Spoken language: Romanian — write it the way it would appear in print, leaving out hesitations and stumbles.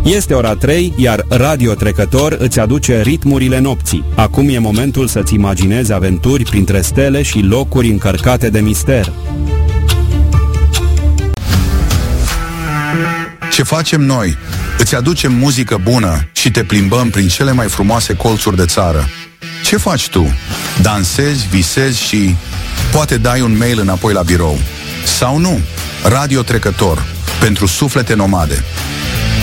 Este ora 3, iar Radio Trecător îți aduce ritmurile nopții. Acum e momentul să-ți imaginezi aventuri printre stele și locuri încărcate de mister. Ce facem noi? Îți aducem muzică bună și te plimbăm prin cele mai frumoase colțuri de țară. Ce faci tu? Dansezi, visezi și poate dai un mail înapoi la birou. Sau nu? Radio Trecător, pentru suflete nomade.